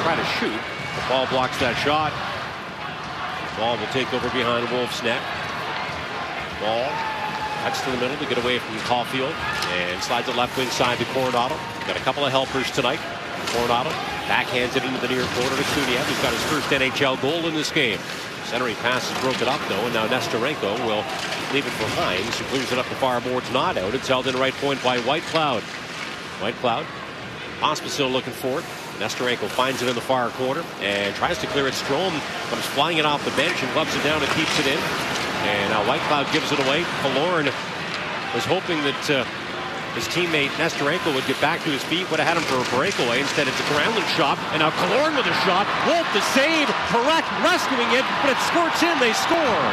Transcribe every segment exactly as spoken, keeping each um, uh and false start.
try to shoot. The ball blocks that shot. Ball will take over behind Wolf's net. Ball cuts to the middle to get away from Caulfield and slides the left wing side to Coronado. Got a couple of helpers tonight. Coronado backhands it into the near corner to Suniev, who's got his first N H L goal in this game. Centering pass is broken up though, and now Nestorenko will leave it for Hines, who clears it up the far boards, not out. It's held in right point by Whitecloud. Whitecloud, Pospisil looking for it. Nestorenko finds it in the far corner and tries to clear it. Strome comes flying it off the bench and gloves it down and keeps it in. And now Whitecloud gives it away. Killorn was hoping that uh, his teammate Nestorenko would get back to his feet, would have had him for a breakaway. Instead, it's a Granlund shot, and now Killorn with a shot. Wolf the save, correct, rescuing it, but it squirts in. They score.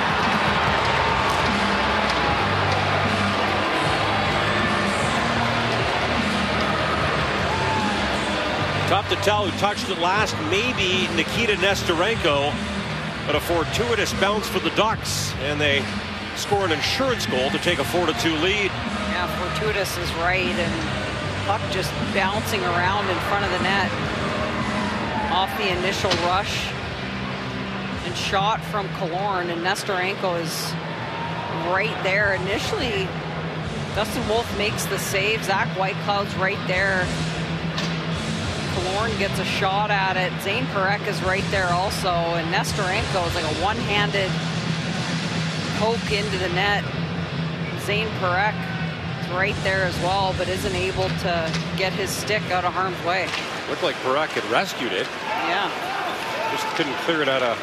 Tough to tell who touched it last. Maybe Nikita Nestorenko, but a fortuitous bounce for the Ducks, and they score an insurance goal to take a four to two lead. Yeah, fortuitous is right, and puck just bouncing around in front of the net off the initial rush, and shot from Killorn, and Nestorenko is right there. Initially, Dustin Wolf makes the save. Zach Whitecloud's right there. Killorn gets a shot at it. Zane Parekh is right there also, and Nestorenko is like a one-handed poke into the net. Zane Parekh is right there as well, but isn't able to get his stick out of harm's way. Looked like Parekh had rescued it. Yeah. Just couldn't clear it out of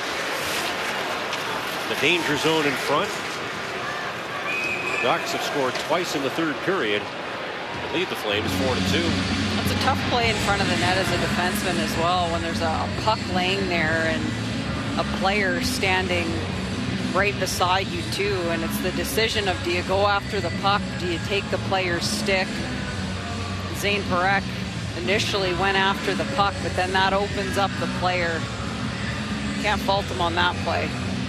the danger zone in front. The Ducks have scored twice in the third period. They lead the Flames four to two. That's a tough play in front of the net as a defenseman as well, when there's a puck laying there and a player standing right beside you too, and it's the decision of, do you go after the puck, do you take the player's stick? Zane Parekh initially went after the puck, but then that opens up the player. Can't fault him on that play.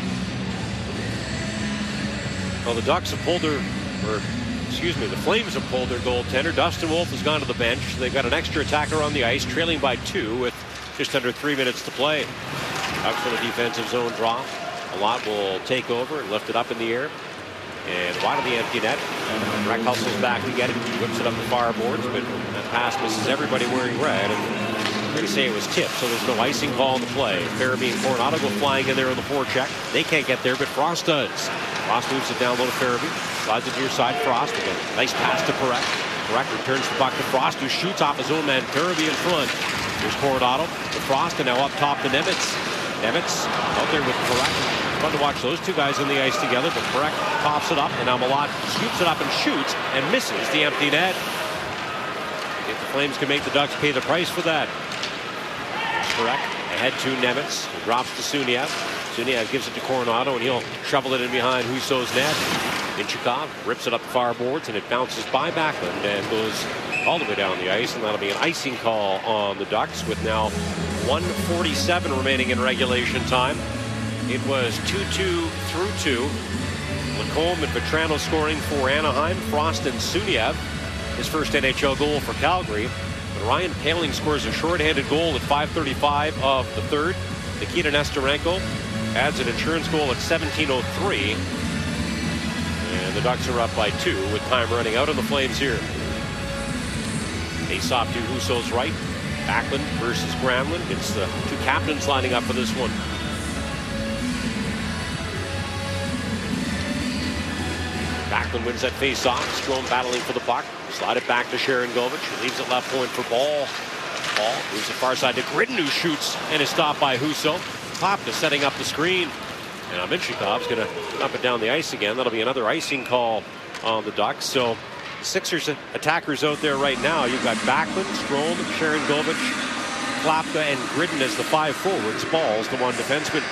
Well, the Ducks have pulled their, or excuse me, the Flames have pulled their goaltender. Dustin Wolf has gone to the bench. They've got an extra attacker on the ice, trailing by two with just under three minutes to play. Ducks on a defensive zone draw. A lot will take over and lift it up in the air. And wide of the empty net. Breck hustles back to get it. Whips it up the far boards, but that pass misses everybody wearing red. And I'm going to say it was tipped, so there's no icing call in the play. Farabee and Coronado go flying in there in the forecheck. They can't get there, but Frost does. Frost moves it down low to Farabee. Slides it near side. Frost again. Nice pass to Parekh. Parekh returns the puck to Frost, who shoots off his own man. Farabee in front. Here's Coronado to Frost, and now up top to Nemitz. Nemitz out there with Parekh. Fun to watch those two guys on the ice together, but Parekh pops it up, and now Malott scoops it up and shoots and misses the empty net. If the Flames can make the Ducks pay the price for that. Parekh ahead to Nemitz. He drops to Suniev. Suniev gives it to Coronado, and he'll shovel it in behind Husso's net. Minchikov rips it up the far boards, and it bounces by Backlund and goes all the way down the ice, and that'll be an icing call on the Ducks with now one forty-seven remaining in regulation time. It was two two through two. Lacombe and Vetrano scoring for Anaheim. Frost and Suniev, his first N H L goal for Calgary. But Ryan Poehling scores a shorthanded goal at five thirty-five of the third. Nikita Nestorenko adds an insurance goal at seventeen oh three. And the Ducks are up by two with time running out on the Flames here. Face off to Husso's right. Backlund versus Granlund. It's the two captains lining up for this one. Backlund wins that face-off. Strome battling for the puck. Slide it back to Sharangovich. He leaves it left point for Ball. Ball moves the far side to Gridden, who shoots and is stopped by Husso. Pop is setting up the screen. And now Minchikov's going to up it down the ice again. That'll be another icing call on the Ducks. So the Sixers attackers out there right now. You've got Backlund, Strome, Sharangovich, Klapka, and Gridden as the five forwards. Ball's the one defenseman.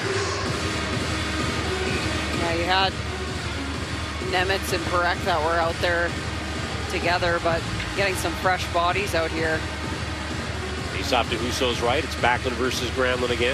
Yeah, you had Nemitz and Parekh that were out there together, but getting some fresh bodies out here. Face off to Husso's right. It's Backlund versus Granlund again.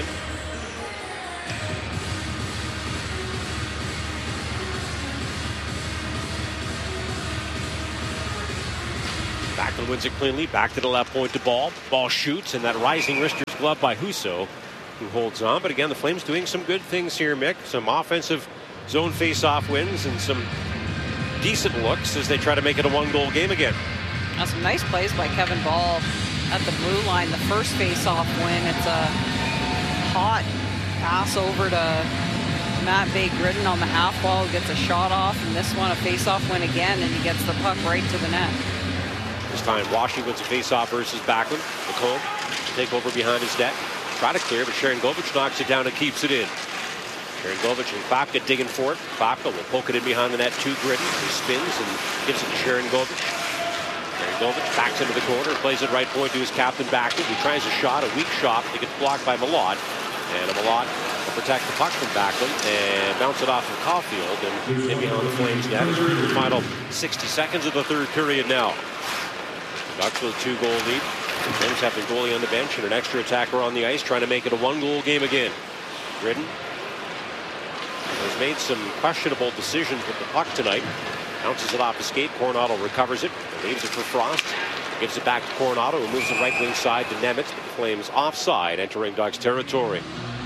Backlund wins it cleanly. Back to the left point to Ball. Ball shoots, and that rising wrister's glove by Husso, who holds on. But again, the Flames doing some good things here, Mick. Some offensive zone face-off wins and some decent looks as they try to make it a one-goal game again. Now some nice plays by Kevin Ball at the blue line. The first face-off win, it's a hot pass over to Matt Bay-Gridden on the half wall, who gets a shot off, and this one a face-off win again, and he gets the puck right to the net. This time Washington wins a face-off versus Backlund. McComb will take over behind his net. Try to clear, but Sharangovich knocks it down and keeps it in. Sharangovich and Babka digging for it. Babka will poke it in behind the net to Gridden. He spins and gives it to Sharangovich. Sharangovich backs into the corner and plays it right point to his captain Backlund. He tries a shot, a weak shot. It gets blocked by Malott. And Malott will protect the puck from Backlund and bounce it off of Caulfield and in behind the Flames net as we're in the final sixty seconds of the third period now. Ducks with a two-goal lead. The Flames have their goalie on the bench and an extra attacker on the ice trying to make it a one-goal game again. Gridden has made some questionable decisions with the puck tonight. Bounces it off his skate. Coronado recovers it. Leaves it for Frost. Gives it back to Coronado, who moves the right wing side to Nemitz, but the Flames offside entering Ducks territory.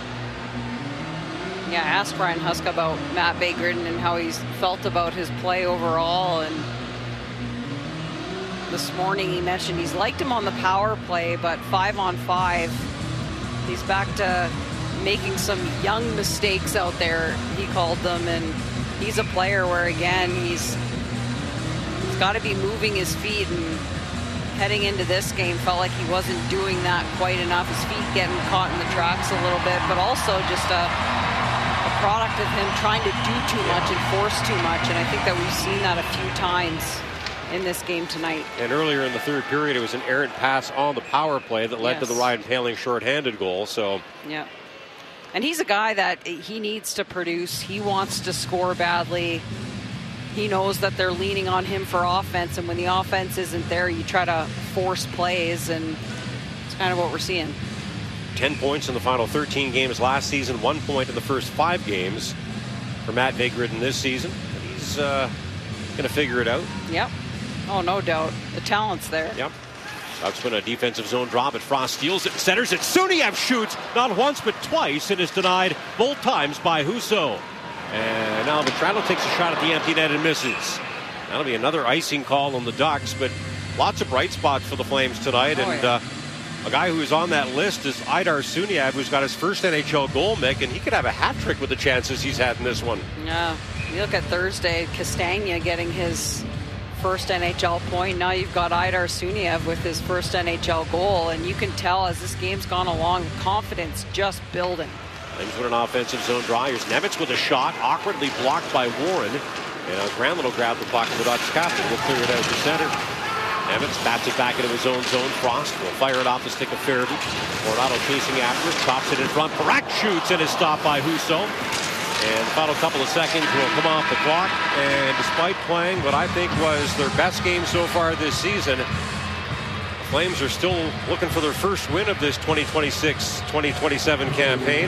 Yeah, I asked Ryan Huska about Matt Bay-Gridden and how he's felt about his play overall, and this morning he mentioned he's liked him on the power play, but five on five, he's back to making some young mistakes out there, he called them, and he's a player where, again, he's he's got to be moving his feet, and heading into this game felt like he wasn't doing that quite enough. His feet getting caught in the tracks a little bit, but also just a, a product of him trying to do too much and force too much, and I think that we've seen that a few times in this game tonight. And earlier in the third period, it was an errant pass on the power play that led yes. to the Ryan Poehling shorthanded goal. So yeah. And he's a guy that he needs to produce. He wants to score badly. He knows that they're leaning on him for offense, and when the offense isn't there, you try to force plays, and it's kind of what we're seeing. ten points in the final thirteen games last season, one point in the first five games for Matt Bay-Gridden this season. He's uh, going to figure it out. Yep. Oh, no doubt. The talent's there. Yep. Ducks win a defensive zone draw, but Frost steals it and centers it. Suniev shoots not once but twice and is denied both times by Husso. And now Vetrano takes a shot at the empty net and misses. That'll be another icing call on the Ducks, but lots of bright spots for the Flames tonight. Oh, and yeah. uh, a guy who's on that list is Aidar Suniev, who's got his first N H L goal, Mick, and he could have a hat trick with the chances he's had in this one. Yeah. You look at Thursday, Castagna getting his first N H L point. Now you've got Aidar Suniev with his first N H L goal, and you can tell as this game's gone along, confidence just building. Flames win an offensive zone draw. Here's Nemitz with a shot, awkwardly blocked by Warren. And uh, Granlund will grab the puck, and the Ducks captain will clear it out to center. Nemitz bats it back into his own zone. Frost will fire it off the stick of Fairview. Coronado chasing after it, chops it in front. Parak shoots and is stopped by Husso. And the final couple of seconds will come off the clock. And despite playing what I think was their best game so far this season, the Flames are still looking for their first win of this twenty twenty-six twenty twenty-seven campaign.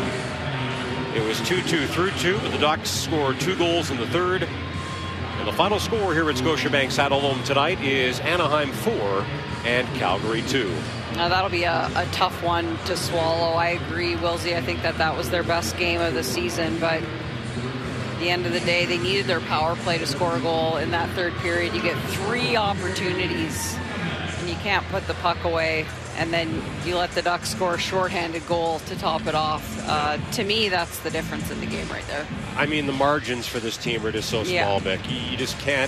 It was two two through two, but the Ducks scored two goals in the third. And the final score here at Scotiabank Saddledome tonight is Anaheim four and Calgary two. Now that'll be a, a tough one to swallow. I agree, Wilsey. I think that that was their best game of the season, but at the end of the day, they needed their power play to score a goal in that third period. You get three opportunities, and you can't put the puck away, and then you let the Ducks score a shorthanded goal to top it off. Uh, to me, that's the difference in the game right there. I mean, the margins for this team are just so small, Yeah. Mick. You, you just can't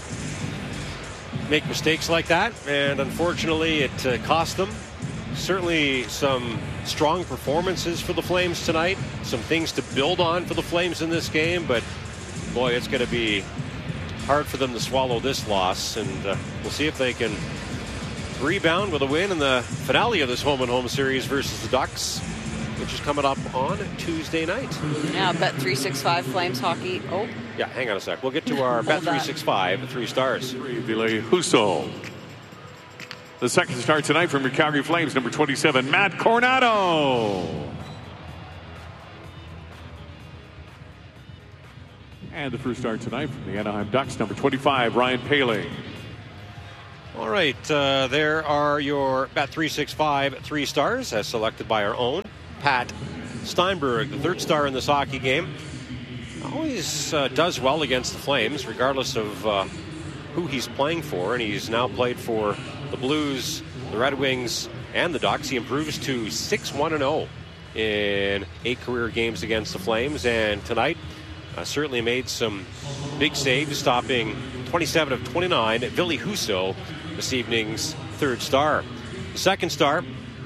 make mistakes like that, and unfortunately, it uh, cost them. Certainly some strong performances for the Flames tonight, some things to build on for the Flames in this game, but boy, it's going to be hard for them to swallow this loss, and uh, we'll see if they can rebound with a win in the finale of this home and home series versus the Ducks, which is coming up on Tuesday night. Yeah, Bet three sixty-five Flames hockey. Oh, Yeah, hang on a sec. We'll get to our Bet three sixty-five at three stars. Ville Husso. The second star tonight from your Calgary Flames, number twenty-seven, Matt Coronado. And the first star tonight from the Anaheim Ducks, number twenty-five, Ryan Poehling. All right, uh, there are your Bet three sixty-five three stars as selected by our own Pat Steinberg, the third star in this hockey game. Always uh, does well against the Flames, regardless of uh, who he's playing for. And he's now played for the Blues, the Red Wings, and the Ducks. He improves to six one and oh in eight career games against the Flames. And tonight, uh, certainly made some big saves, stopping twenty-seven of twenty-nine at Ville Husso, this evening's third star. The second star,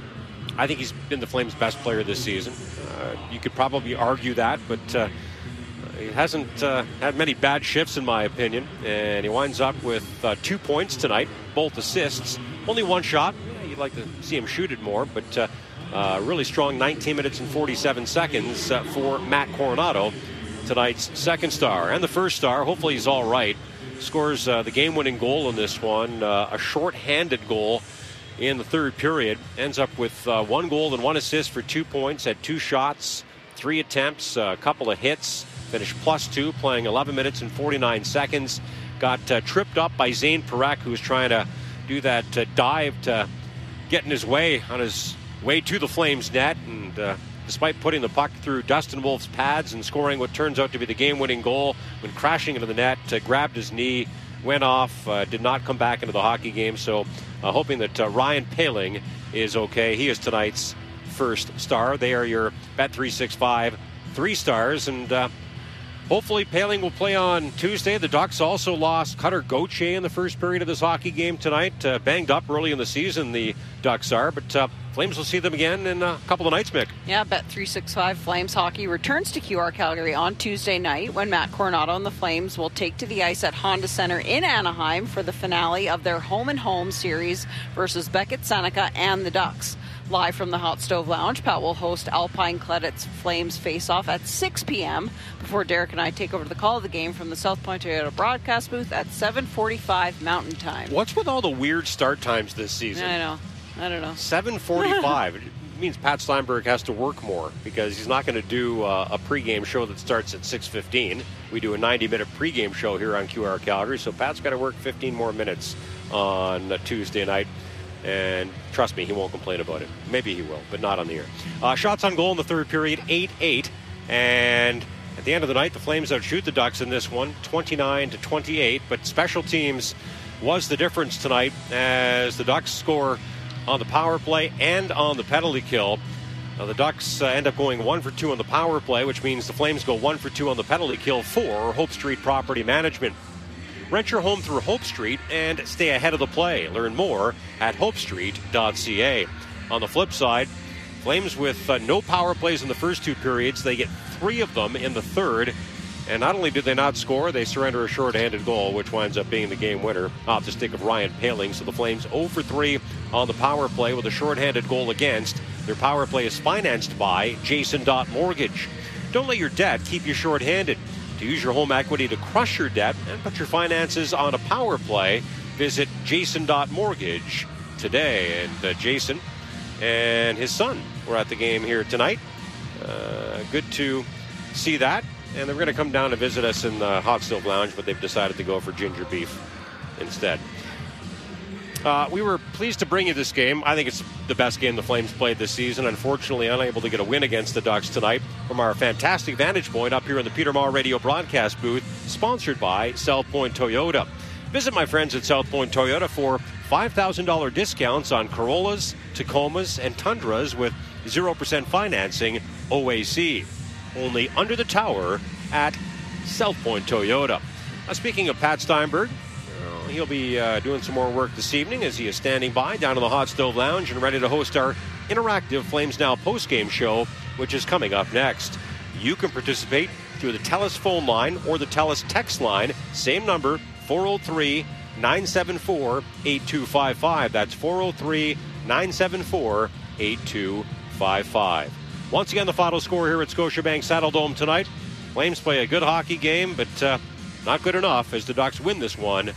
I think he's been the Flames' best player this season. Uh, you could probably argue that, but uh, he hasn't uh, had many bad shifts, in my opinion. And he winds up with uh, two points tonight, both assists. Only one shot. Yeah, you'd like to see him shoot it more, but uh, uh, really strong nineteen minutes and forty-seven seconds uh, for Matt Coronato, tonight's second star. And the first star, hopefully he's all right. Scores uh, the game-winning goal in this one, uh, a short-handed goal in the third period. Ends up with uh, one goal and one assist for two points, had two shots, three attempts, a couple of hits. Finished plus two, playing eleven minutes and forty-nine seconds. Got uh, tripped up by Zane Parekh, who was trying to do that uh, dive to get in his way on his way to the Flames net. And uh, despite putting the puck through Dustin Wolf's pads and scoring what turns out to be the game-winning goal, when crashing into the net, uh, grabbed his knee, went off, uh, did not come back into the hockey game. So uh, hoping that uh, Ryan Poehling is okay. He is tonight's first star. They are your Bet three sixty-five three stars. And uh, hopefully Poehling will play on Tuesday. The Ducks also lost Cutter Gauthier in the first period of this hockey game tonight. Uh, banged up early in the season, the Ducks are. But uh, Flames will see them again in a couple of nights, Mick. Yeah, Bet three sixty-five Flames hockey returns to Q R Calgary on Tuesday night when Matt Coronato and the Flames will take to the ice at Honda Center in Anaheim for the finale of their home and home series versus Beckett Seneca and the Ducks. Live from the Hot Stove Lounge, Pat will host Alpine Credit's Flames face-off at six p.m. before Derek and I take over the call of the game from the South Point Toyota broadcast booth at seven forty-five Mountain Time. What's with all the weird start times this season? I know. I don't know. seven forty-five. It means Pat Steinberg has to work more because he's not going to do uh, a pregame show that starts at six fifteen. We do a ninety-minute pregame show here on Q R Calgary, so Pat's got to work fifteen more minutes on a Tuesday night. And trust me, he won't complain about it. Maybe he will, but not on the air. Uh, shots on goal in the third period, eight eight. And at the end of the night, the Flames outshoot the Ducks in this one, twenty-nine to twenty-eight. But special teams was the difference tonight as the Ducks score on the power play and on the penalty kill. Now, the Ducks uh, end up going one for two on the power play, which means the Flames go one for two on the penalty kill for Hope Street Property Management. Rent your home through Hope Street and stay ahead of the play. Learn more at hope street dot c a. On the flip side, Flames with uh, no power plays in the first two periods. They get three of them in the third. And not only did they not score, they surrender a shorthanded goal, which winds up being the game winner off the stick of Ryan Poehling. So the Flames oh for three on the power play with a shorthanded goal against. Their power play is financed by Jason Dot Mortgage. Don't let your debt keep you shorthanded. To use your home equity to crush your debt and put your finances on a power play, visit Jason Dot Mortgage today. And uh, Jason and his son were at the game here tonight. Uh, good to see that. And they're going to come down to visit us in the Hot Stove Lounge, but they've decided to go for ginger beef instead. Uh, we were pleased to bring you this game. I think it's the best game the Flames played this season. Unfortunately, unable to get a win against the Ducks tonight from our fantastic vantage point up here in the Peter Maher Radio broadcast booth, sponsored by South Point Toyota. Visit my friends at South Point Toyota for five thousand dollars discounts on Corollas, Tacomas, and Tundras with zero percent financing O A C. Only under the tower at South Point Toyota. Now, speaking of Pat Steinberg, he'll be uh, doing some more work this evening as he is standing by down in the Hot Stove Lounge and ready to host our interactive Flames Now postgame show, which is coming up next. You can participate through the TELUS phone line or the TELUS text line. Same number, four oh three, nine seven four, eight two five five. That's four oh three, nine seven four, eight two five five. Once again, the final score here at Scotiabank Saddledome tonight. Flames play a good hockey game, but uh, not good enough as the Ducks win this one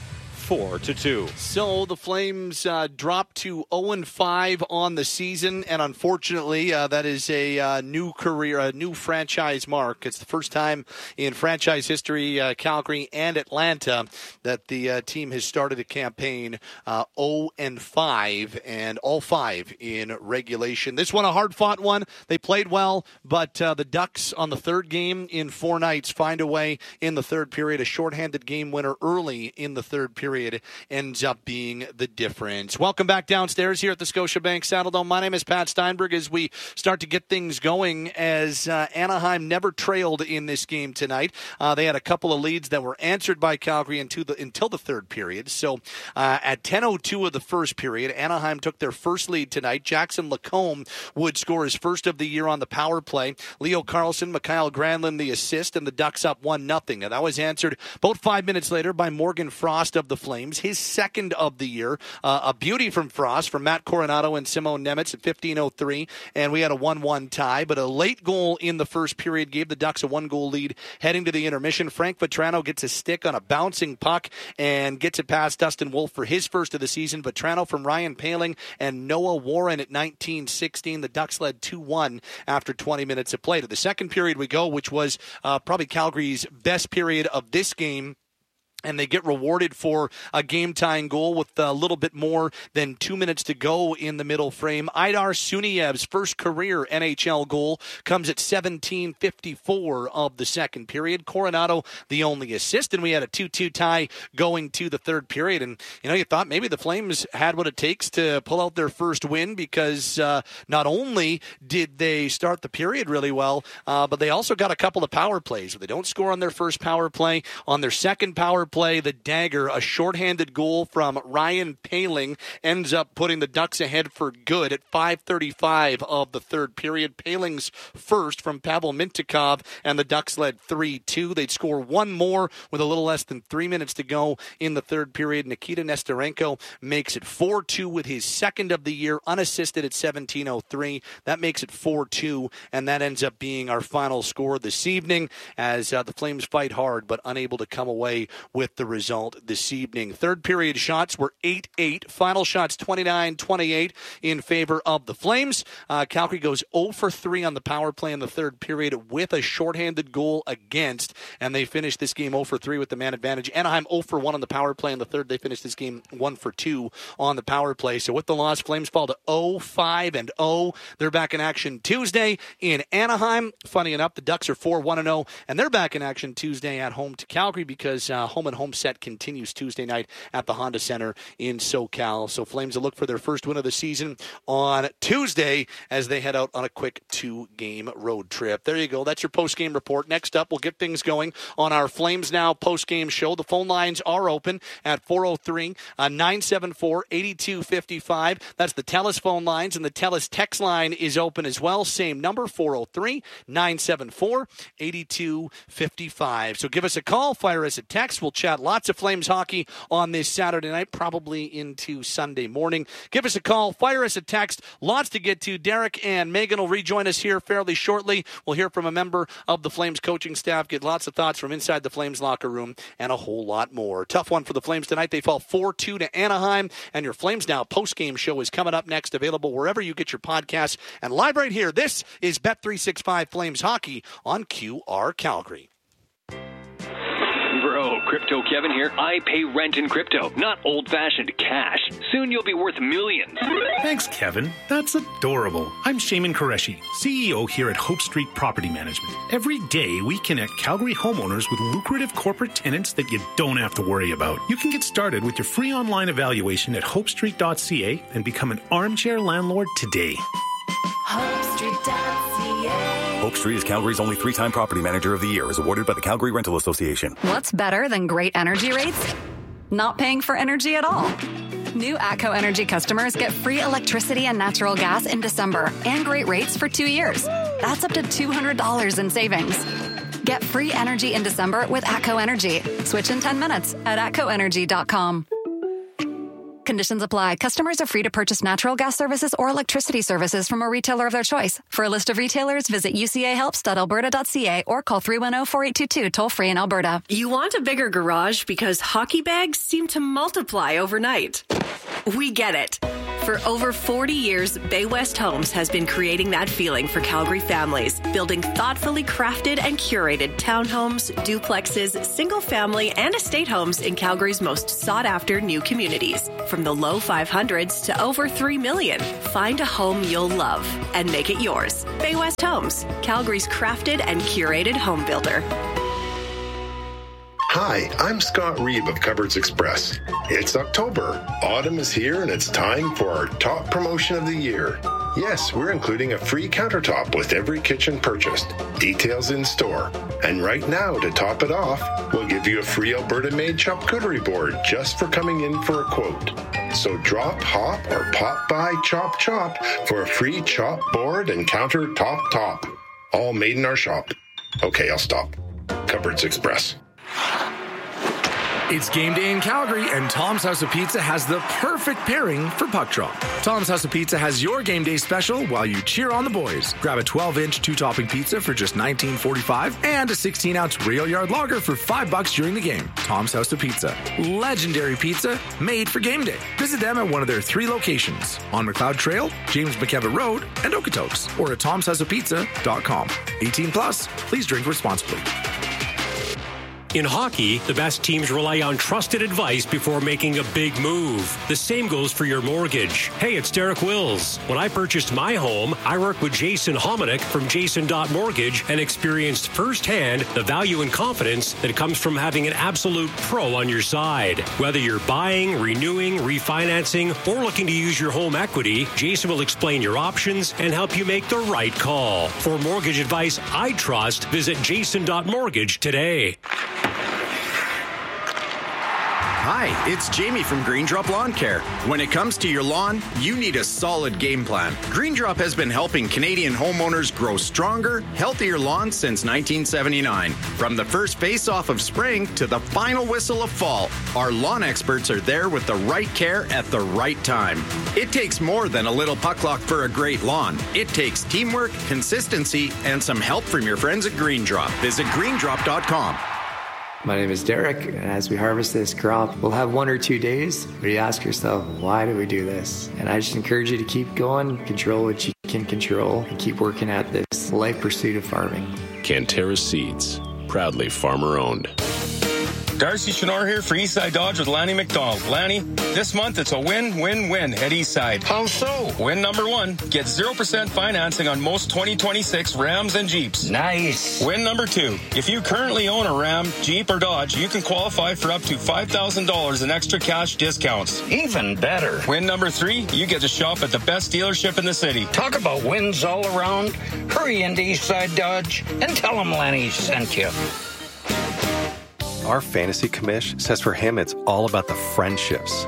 four to two. So the Flames uh, dropped to oh and five on the season, and unfortunately, uh, that is a uh, new career, a new franchise mark. It's the first time in franchise history, uh, Calgary and Atlanta, that the uh, team has started a campaign uh, oh and five, and all five in regulation. This one a hard-fought one. They played well, but uh, the Ducks on the third game in four nights find a way in the third period. A shorthanded game winner early in the third period ends up being the difference. Welcome back downstairs here at the Scotiabank Saddledome. My name is Pat Steinberg as we start to get things going as uh, Anaheim never trailed in this game tonight. Uh, they had a couple of leads that were answered by Calgary into the, until the third period. So uh, at ten oh two of the first period, Anaheim took their first lead tonight. Jackson Lacombe would score his first of the year on the power play. Leo Carlson, Mikhail Granlund the assist, and the Ducks up one nothing. Now that was answered about five minutes later by Morgan Frost of the Flames, his second of the year. Uh, a beauty from Frost, from Matt Coronado and Simon Nemec at fifteen oh three, and we had a one one tie. But a late goal in the first period gave the Ducks a one-goal lead heading to the intermission. Frank Vatrano gets a stick on a bouncing puck and gets it past Dustin Wolf for his first of the season. Vatrano from Ryan Poehling and Noah Warren at nineteen sixteen. The Ducks led two one after twenty minutes of play. To the second period we go, which was uh, probably Calgary's best period of this game. And they get rewarded for a game-tying goal with a little bit more than two minutes to go in the middle frame. Aidar Suniev's first career N H L goal comes at seventeen fifty-four of the second period. Coronado, the only assist, and we had a two two tie going to the third period. And, you know, you thought maybe the Flames had what it takes to pull out their first win because uh, not only did they start the period really well, uh, but they also got a couple of power plays. They don't score on their first power play. On their second power play, the dagger, a shorthanded goal from Ryan Poehling ends up putting the Ducks ahead for good at five thirty-five of the third period. Poehling's first from Pavel Mintyukov, and the Ducks led three two. They'd score one more with a little less than three minutes to go in the third period. Nikita Nesterenko makes it four two with his second of the year, unassisted at seventeen oh three. That makes it four two, and that ends up being our final score this evening as uh, the Flames fight hard but unable to come away with the result this evening. Third period shots were eight eight. Final shots twenty-nine twenty-eight in favor of the Flames. Uh, Calgary goes oh for three on the power play in the third period with a shorthanded goal against, and they finish this game oh for three with the man advantage. Anaheim oh for one on the power play in the third. They finish this game one for two on the power play. So with the loss, Flames fall to oh five and oh. They're back in action Tuesday in Anaheim. Funny enough, the Ducks are four one and oh, and they're back in action Tuesday at home to Calgary because uh, home and home set continues Tuesday night at the Honda Center in SoCal. So Flames will look for their first win of the season on Tuesday as they head out on a quick two-game road trip. There you go. That's your post-game report. Next up, we'll get things going on our Flames Now post-game show. The phone lines are open at four oh three, nine seven four, eight two five five. That's the TELUS phone lines, and the TELUS text line is open as well. Same number, four oh three, nine seven four, eight two five five. So give us a call, fire us a text. We'll chat lots of Flames hockey on this Saturday night, probably into Sunday morning. Give us a call, fire us a text. Lots to get to. Derek and Megan will rejoin us here fairly shortly. We'll hear from a member of the Flames coaching staff, get lots of thoughts from inside the Flames locker room, and a whole lot more. Tough one for the Flames tonight. They fall four two to Anaheim, and your Flames Now post-game show is coming up next, available wherever you get your podcasts, and live right here. This is Bet three sixty-five Flames Hockey on Q R Calgary. Bro, Crypto Kevin here. I pay rent in crypto, not old-fashioned cash. Soon you'll be worth millions. Thanks, Kevin. That's adorable. I'm Shaman Qureshi, C E O here at Hope Street Property Management. Every day, we connect Calgary homeowners with lucrative corporate tenants that you don't have to worry about. You can get started with your free online evaluation at hope street dot c a and become an armchair landlord today. hope street dot c a Hope Street is Calgary's only three-time property manager of the year, is awarded by the Calgary Rental Association. What's better than great energy rates? Not paying for energy at all. New ATCO Energy customers get free electricity and natural gas in December and great rates for two years. That's up to two hundred dollars in savings. Get free energy in December with ATCO Energy. Switch in ten minutes at atco energy dot com. Conditions apply. Customers are free to purchase natural gas services or electricity services from a retailer of their choice. For a list of retailers, visit u c a helps dot alberta dot c a or call three one zero, four eight two two, toll free in Alberta. You want a bigger garage because hockey bags seem to multiply overnight. We get it. For over forty years, Bay West Homes has been creating that feeling for Calgary families, building thoughtfully crafted and curated townhomes, duplexes, single-family, and estate homes in Calgary's most sought-after new communities. From the low five hundreds to over three million, find a home you'll love and make it yours. Bay West Homes, Calgary's crafted and curated home builder. Hi, I'm Scott Reeve of Cupboards Express. It's October. Autumn is here and it's time for our top promotion of the year. Yes, we're including a free countertop with every kitchen purchased. Details in store. And right now, to top it off, we'll give you a free Alberta-made charcuterie board just for coming in for a quote. So drop, hop, or pop by Chop Chop for a free chop board and countertop top. All made in our shop. Okay, I'll stop. Cupboards Express. It's game day in Calgary, and Tom's House of Pizza has the perfect pairing for puck drop. Tom's House of Pizza has your game day special while you cheer on the boys. Grab a twelve-inch two-topping pizza for just nineteen forty-five and a sixteen-ounce Rail Yard Lager for five bucks during the game. Tom's House of Pizza. Legendary pizza made for game day. Visit them at one of their three locations, on McLeod Trail, James McKevitt Road, and Okotoks, or at toms house of pizza dot com. eighteen plus, please drink responsibly. In hockey, the best teams rely on trusted advice before making a big move. The same goes for your mortgage. Hey, it's Derek Wills. When I purchased my home, I worked with Jason Hominick from Jason Mortgage and experienced firsthand the value and confidence that comes from having an absolute pro on your side. Whether you're buying, renewing, refinancing, or looking to use your home equity, Jason will explain your options and help you make the right call. For mortgage advice I trust, visit jason Mortgage today. Hi, it's Jamie from Green Drop Lawn Care. When it comes to your lawn, you need a solid game plan. Green Drop has been helping Canadian homeowners grow stronger, healthier lawns since nineteen seventy-nine. From the first face-off of spring to the final whistle of fall, our lawn experts are there with the right care at the right time. It takes more than a little puck luck for a great lawn. It takes teamwork, consistency, and some help from your friends at Green Drop. Visit green drop dot com. My name is Derek, and as we harvest this crop, we'll have one or two days where you ask yourself, why do we do this? And I just encourage you to keep going, control what you can control, and keep working at this life pursuit of farming. Canterra Seeds, proudly farmer-owned. Darcy Chenor here for Eastside Dodge with Lanny McDonald. Lanny, this month it's a win-win-win at Eastside. How so? Win number one, get zero percent financing on most twenty twenty-six Rams and Jeeps. Nice. Win number two, if you currently own a Ram, Jeep, or Dodge, you can qualify for up to five thousand dollars in extra cash discounts. Even better. Win number three, you get to shop at the best dealership in the city. Talk about wins all around. Hurry into Eastside Dodge and tell them Lanny sent you. Our fantasy commish says for him it's all about the friendships.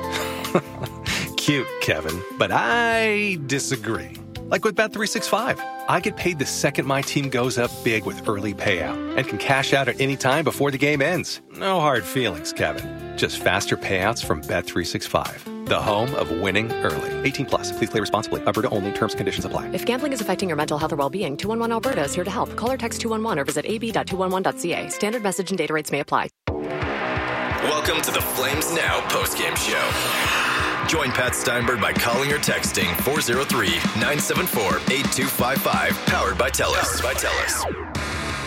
Cute, Kevin, but I disagree. Like with Bet three sixty-five, I get paid the second my team goes up big with early payout and can cash out at any time before the game ends. No hard feelings, Kevin. Just faster payouts from Bet three sixty-five, the home of winning early. eighteen plus. Please play responsibly. Alberta only. Terms and conditions apply. If gambling is affecting your mental health or well-being, two one one Alberta is here to help. Call or text two one one or visit a b dot two one one dot c a. Standard message and data rates may apply. Welcome to the Flames Now postgame show. Join Pat Steinberg by calling or texting four oh three, nine seven four, eight two five five. Powered by TELUS. Powered by TELUS.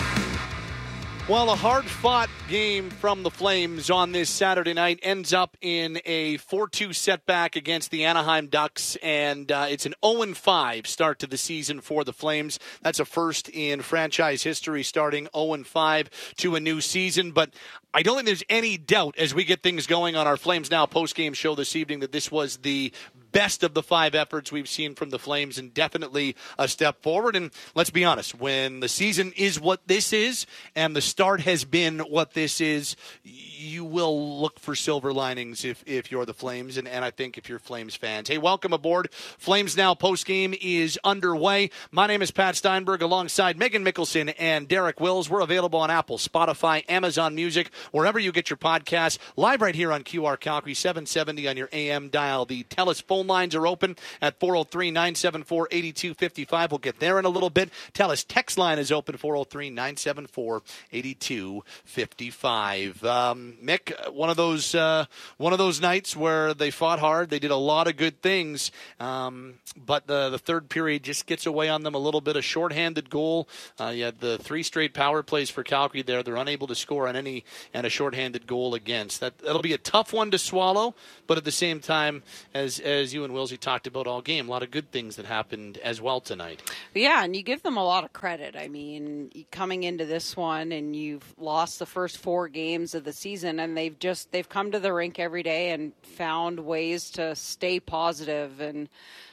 Well, a hard-fought game from the Flames on this Saturday night ends up in a four two setback against the Anaheim Ducks, and uh, it's an oh and five start to the season for the Flames. That's a first in franchise history, starting oh and five to a new season, but I don't think there's any doubt as we get things going on our Flames Now postgame show this evening that this was the best of the five efforts we've seen from the Flames, and definitely a step forward. And let's be honest, when the season is what this is and the start has been what this is, you will look for silver linings if, if you're the Flames, and, and I think if you're Flames fans. Hey, welcome aboard. Flames Now postgame is underway. My name is Pat Steinberg alongside Megan Mickelson and Derek Wills. We're available on Apple, Spotify, Amazon Music, wherever you get your podcasts. Live right here on Q R Calgary, seven seventy on your A M dial. The TELUS phone lines are open at four oh three, nine seven four, eight two five five. We'll get there in a little bit. TELUS text line is open, four oh three, nine seven four, eight two five five. Um, Mick, one of those uh, one of those nights where they fought hard. They did a lot of good things, um, but the the third period just gets away on them a little bit. A shorthanded goal. Uh, you had the three straight power plays for Calgary there. They're unable to score on any, and a shorthanded goal against. That that'll be a tough one to swallow. But at the same time, as as you and Wilsey talked about all game, a lot of good things that happened as well tonight. Yeah, and you give them a lot of credit. I mean, coming into this one, and you've lost the first four games of the season. And they've just they've come to the rink every day and found ways to stay positive. And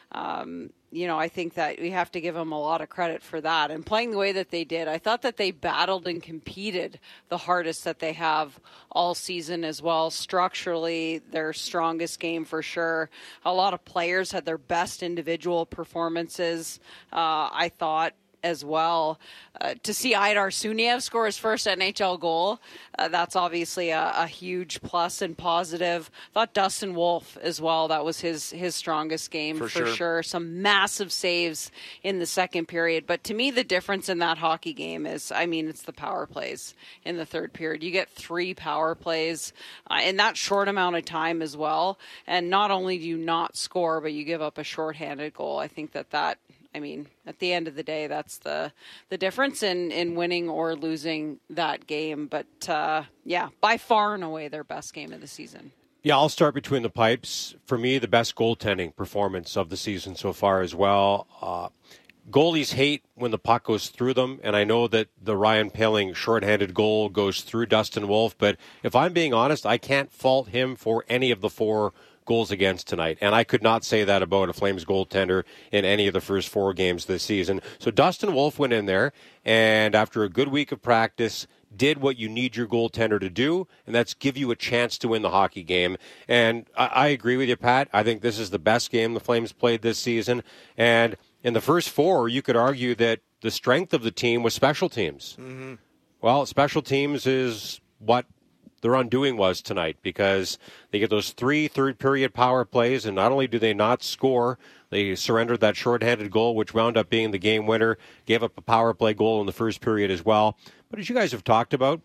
um, you know, I think that we have to give them a lot of credit for that. And playing the way that they did, I thought that they battled and competed the hardest that they have all season as well. Structurally, their strongest game for sure. A lot of players had their best individual performances, uh, I thought, as well. Uh, to see Aidar Suniev score his first N H L goal, uh, that's obviously a, a huge plus and positive. I thought Dustin Wolf as well, that was his his strongest game for, for sure. sure. Some massive saves in the second period. But to me, the difference in that hockey game is, I mean, it's the power plays in the third period. You get three power plays uh, in that short amount of time as well. And not only do you not score, but you give up a shorthanded goal. I think that that I mean, at the end of the day, that's the the difference in, in winning or losing that game. But, uh, yeah, by far and away their best game of the season. Yeah, I'll start between the pipes. For me, the best goaltending performance of the season so far as well. Uh, goalies hate when the puck goes through them, and I know that the Ryan Poehling shorthanded goal goes through Dustin Wolf. But if I'm being honest, I can't fault him for any of the four goals against tonight. And I could not say that about a Flames goaltender in any of the first four games this season. So Dustin Wolf went in there, and after a good week of practice, did what you need your goaltender to do, and that's give you a chance to win the hockey game. And I, I agree with you, Pat. I think this is the best game the Flames played this season. And in the first four, you could argue that the strength of the team was special teams. Mm-hmm. Well, special teams is what their undoing was tonight, because they get those three third-period power plays, and not only do they not score, they surrendered that shorthanded goal, which wound up being the game winner, gave up a power play goal in the first period as well. But as you guys have talked about,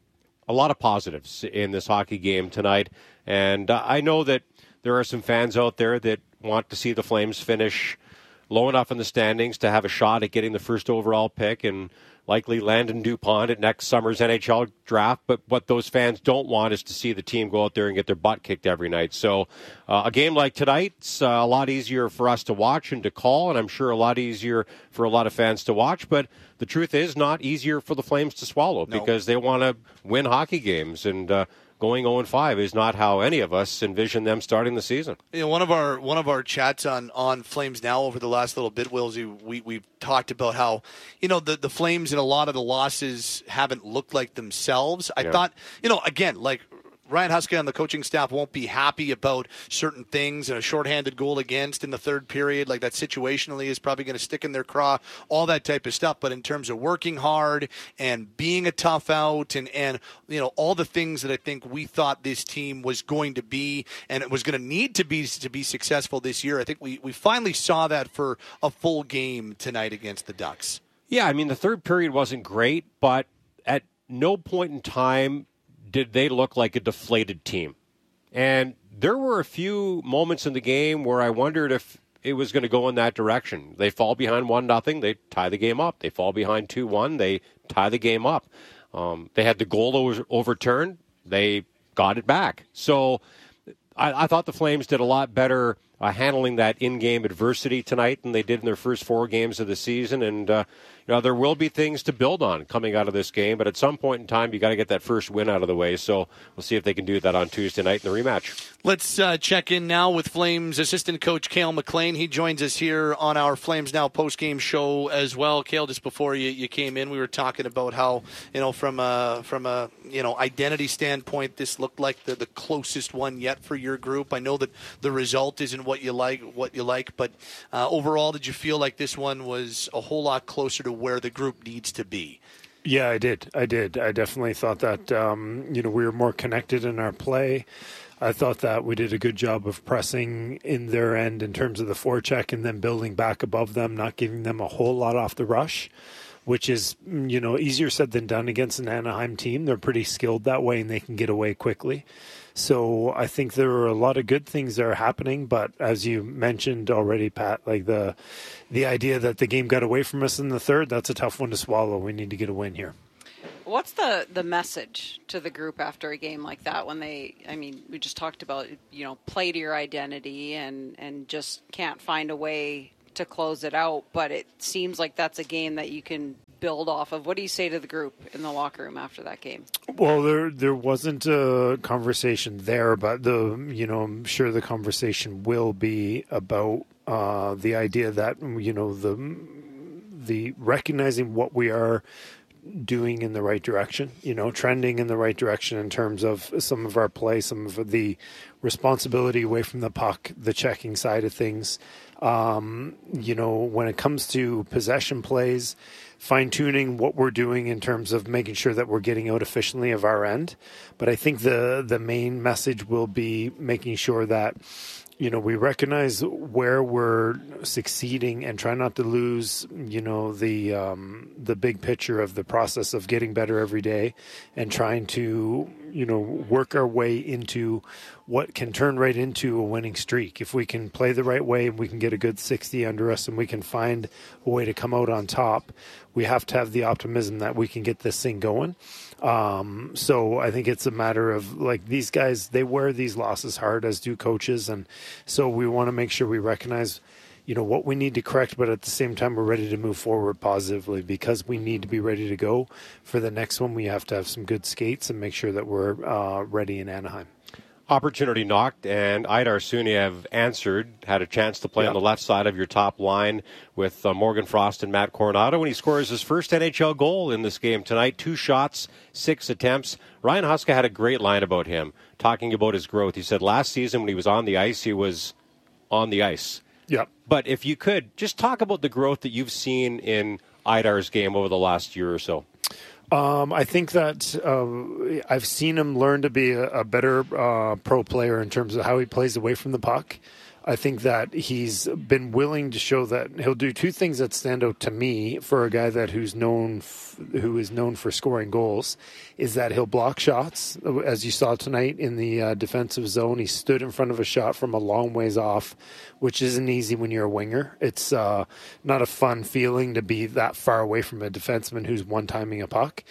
a lot of positives in this hockey game tonight. And uh, I know that there are some fans out there that want to see the Flames finish low enough in the standings to have a shot at getting the first overall pick and likely Landon Dupont at next summer's N H L draft. But what those fans don't want is to see the team go out there and get their butt kicked every night. So uh, a game like tonight's uh, a lot easier for us to watch and to call, and I'm sure a lot easier for a lot of fans to watch. But the truth is not easier for the Flames to swallow, no. because they want to win hockey games. And uh, going oh and five is not how any of us envision them starting the season. You know, one of our one of our chats on, on Flames Now over the last little bit, Willsy, we we've talked about how, you know, the, the Flames in a lot of the losses haven't looked like themselves. I yeah. thought, you know, again, like Ryan Huska and the coaching staff won't be happy about certain things, and a shorthanded goal against in the third period, like that situationally is probably going to stick in their craw, all that type of stuff. But in terms of working hard and being a tough out and, and you know, all the things that I think we thought this team was going to be and it was going to need to be to be successful this year, I think we, we finally saw that for a full game tonight against the Ducks. Yeah, I mean, the third period wasn't great, but at no point in time did they look like a deflated team. And there were a few moments in the game where I wondered if it was going to go in that direction. They fall behind one nothing, they tie the game up. They fall behind two one, they tie the game up. Um, they had the goal over- overturned, they got it back. So I, I thought the Flames did a lot better uh, handling that in-game adversity tonight than they did in their first four games of the season. And, uh, you know, there will be things to build on coming out of this game, but at some point in time, you got to get that first win out of the way. So we'll see if they can do that on Tuesday night in the rematch. Let's uh, check in now with Flames assistant coach Cale McLean. He joins us here on our Flames Now post-game show as well. Cale, just before you, you came in, we were talking about how, you know, from a, from a you know identity standpoint, this looked like the, the closest one yet for your group. I know that the result isn't what you like, what you like, but uh, overall, did you feel like this one was a whole lot closer to where the group needs to be? Yeah, I did. I did. I definitely thought that um, you know we were more connected in our play. I thought that we did a good job of pressing in their end in terms of the forecheck and then building back above them, not giving them a whole lot off the rush, which is, you know, easier said than done against an Anaheim team. They're pretty skilled that way and they can get away quickly. So I think there are a lot of good things that are happening, but as you mentioned already, Pat, like the the idea that the game got away from us in the third, that's a tough one to swallow. We need to get a win here. What's the, the message to the group after a game like that when they, I mean, we just talked about, you know, play to your identity and, and just can't find a way to close it out, but it seems like that's a game that you can build off of. What do you say to the group in the locker room after that game? Well, there there wasn't a conversation there, but the you know I'm sure the conversation will be about uh, the idea that you know the the recognizing what we are doing in the right direction, you know, trending in the right direction in terms of some of our play, some of the responsibility away from the puck, the checking side of things. Um, you know, when it comes to possession plays, fine-tuning what we're doing in terms of making sure that we're getting out efficiently of our end. But I think the the main message will be making sure that, you know, we recognize where we're succeeding and try not to lose, you know, the um, the big picture of the process of getting better every day and trying to, you know, work our way into what can turn right into a winning streak. If we can play the right way and we can get a good sixty under us and we can find a way to come out on top, we have to have the optimism that we can get this thing going. Um, so I think it's a matter of, like, these guys, they wear these losses hard, as do coaches. And so we want to make sure we recognize, you know, what we need to correct, but at the same time, we're ready to move forward positively because we need to be ready to go for the next one. We have to have some good skates and make sure that we're uh, ready in Anaheim. Opportunity knocked, and Aidar Suniev answered, had a chance to play yep. on the left side of your top line with uh, Morgan Frost and Matt Coronado, and he scores his first N H L goal in this game tonight. Two shots, six attempts. Ryan Huska had a great line about him, talking about his growth. He said last season when he was on the ice, he was on the ice. Yep. But if you could, just talk about the growth that you've seen in Aidar's game over the last year or so. Um, I think that uh, I've seen him learn to be a, a better uh, pro player in terms of how he plays away from the puck. I think that he's been willing to show that he'll do two things that stand out to me for a guy that who's known f- who is known for scoring goals, is that he'll block shots. As you saw tonight in the uh, defensive zone, he stood in front of a shot from a long ways off, which isn't easy when you're a winger. It's uh, not a fun feeling to be that far away from a defenseman who's one-timing a puck.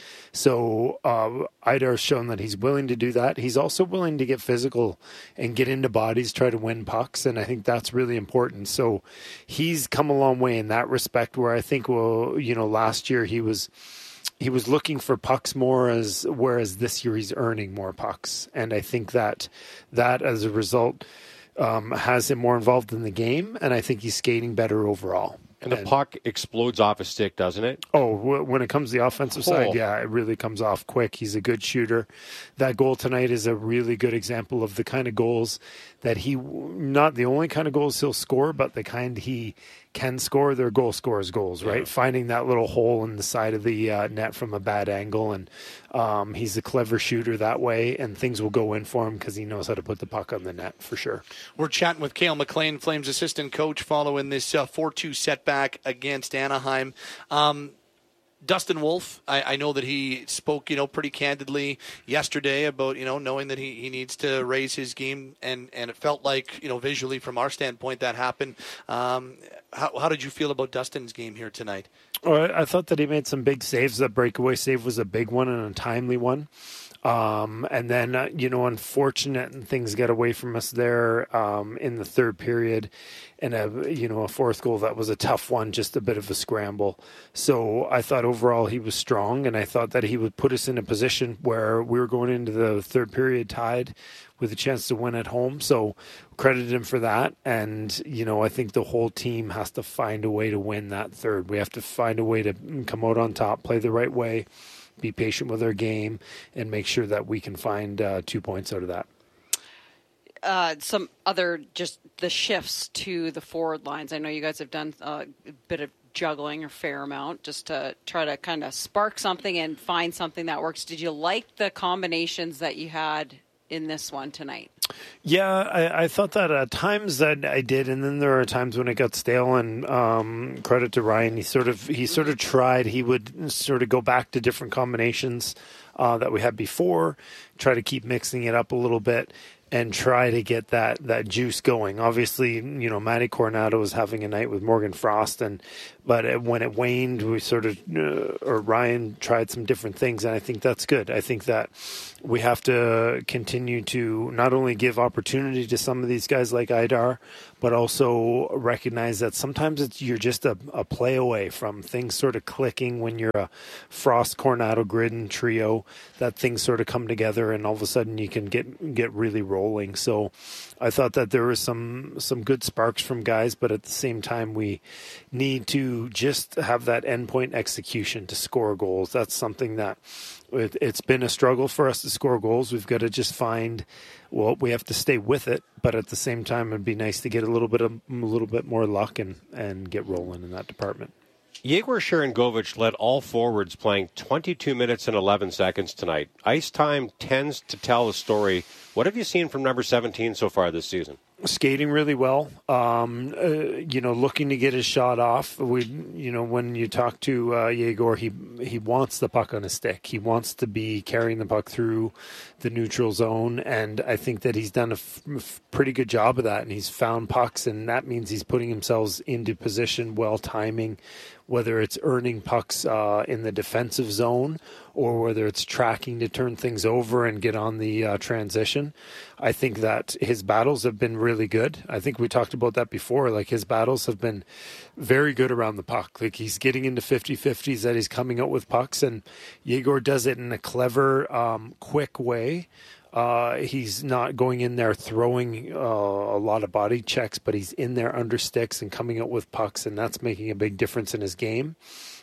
So uh, Aidar's shown that he's willing to do that. He's also willing to get physical and get into bodies, try to win pucks, and I think that's really important. So he's come a long way in that respect, where I think, well, you know, last year he was he was looking for pucks more, as whereas this year he's earning more pucks. And I think that that as a result um, has him more involved in the game, and I think he's skating better overall. And the puck explodes off his stick, doesn't it? Oh, when it comes to the offensive oh. side, yeah, it really comes off quick. He's a good shooter. That goal tonight is a really good example of the kind of goals that he, not the only kind of goals he'll score, but the kind he can score. They're goal scorers goals, right? Yeah. Finding that little hole in the side of the uh, net from a bad angle. And um, he's a clever shooter that way, and things will go in for him because he knows how to put the puck on the net for sure. We're chatting with Cale McLean, Flames assistant coach, following this uh, four two setback against Anaheim. Um, Dustin Wolf, I, I know that he spoke, you know, pretty candidly yesterday about, you know, knowing that he, he needs to raise his game, and, and it felt like, you know, visually from our standpoint that happened. Um, how, how did you feel about Dustin's game here tonight? Oh, I thought that he made some big saves. That breakaway save was a big one and a timely one. Um, and then, uh, you know, unfortunate things got away from us there um, in the third period. And, a, you know, a fourth goal, that was a tough one, just a bit of a scramble. So I thought overall he was strong, and I thought that he would put us in a position where we were going into the third period tied with a chance to win at home. So credit him for that. And, you know, I think the whole team has to find a way to win that third. We have to find a way to come out on top, play the right way, be patient with our game, and make sure that we can find uh, two points out of that. Uh, some other, just the shifts to the forward lines. I know you guys have done a bit of juggling, a fair amount, just to try to kind of spark something and find something that works. Did you like the combinations that you had in this one tonight? Yeah, I, I thought that at times that I did, and then there are times when it got stale. And um, credit to Ryan, he sort of he sort of tried. He would sort of go back to different combinations uh, that we had before, try to keep mixing it up a little bit, and try to get that, that juice going. Obviously, you know, Matty Coronado was having a night with Morgan Frost, and but it, when it waned, we sort of, uh, or Ryan tried some different things, and I think that's good. I think that we have to continue to not only give opportunity to some of these guys like Idar, but also recognize that sometimes it's, you're just a, a play away from things sort of clicking when you're a Frost, Coronado, Gridden trio, that things sort of come together, and all of a sudden you can get get really rolling. So I thought that there was some some good sparks from guys, but at the same time we need to just have that endpoint execution to score goals. That's something that it, it's been a struggle for us to score goals. We've got to just find, well, we have to stay with it, but at the same time it'd be nice to get a little bit of a little bit more luck and and get rolling in that department. Yegor Sharangovich led all forwards playing twenty-two minutes and eleven seconds tonight. Ice time tends to tell the story. What have you seen from number seventeen so far this season? Skating really well, um, uh, you know, looking to get his shot off. We, you know, when you talk to uh, Yegor, he he wants the puck on his stick. He wants to be carrying the puck through the neutral zone, and I think that he's done a f- f- pretty good job of that. And he's found pucks, and that means he's putting himself into position, well timing, whether it's earning pucks uh, in the defensive zone or whether it's tracking to turn things over and get on the uh, transition. I think that his battles have been really good. I think we talked about that before. Like, his battles have been very good around the puck. Like, he's getting into fifty-fifties that he's coming out with pucks, and Yegor does it in a clever, um, quick way. Uh, he's not going in there throwing uh, a lot of body checks, but he's in there under sticks and coming out with pucks, and that's making a big difference in his game.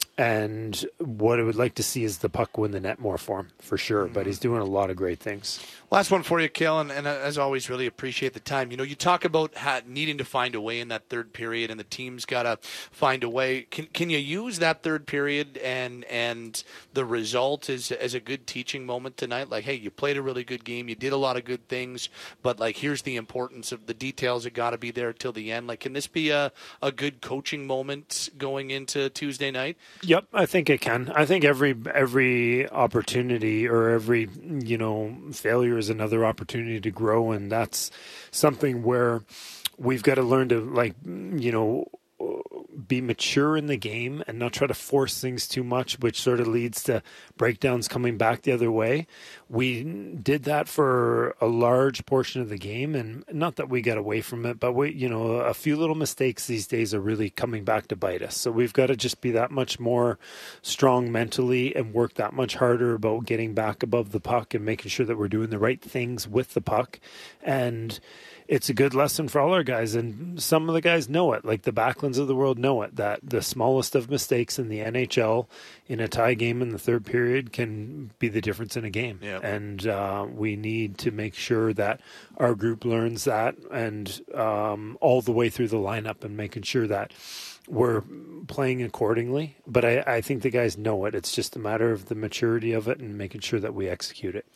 And what I would like to see is the puck win the net more for him, for sure. But he's doing a lot of great things. Last one for you, Kale, and, and as always, really appreciate the time. You know, you talk about ha- needing to find a way in that third period, and the team's got to find a way. Can can you use that third period and and the result as as a good teaching moment tonight? Like, hey, you played a really good game, you did a lot of good things, but like, here's the importance of the details that got to be there till the end. Like, can this be a a good coaching moment going into Tuesday night? Yep, I think it can. I think every every opportunity or every, you know, failure is another opportunity to grow, and that's something where we've got to learn to, like, you know, be mature in the game and not try to force things too much, which sort of leads to breakdowns coming back the other way. We did that for a large portion of the game, and not that we got away from it, but we, you know, a few little mistakes these days are really coming back to bite us. So we've got to just be that much more strong mentally and work that much harder about getting back above the puck and making sure that we're doing the right things with the puck. And it's a good lesson for all our guys, and some of the guys know it, like the Backlunds of the world know it, that the smallest of mistakes in the N H L in a tie game in the third period can be the difference in a game. Yep. And uh, we need to make sure that our group learns that, and um, all the way through the lineup, and making sure that we're playing accordingly. But I, I think the guys know it. It's just a matter of the maturity of it and making sure that we execute it.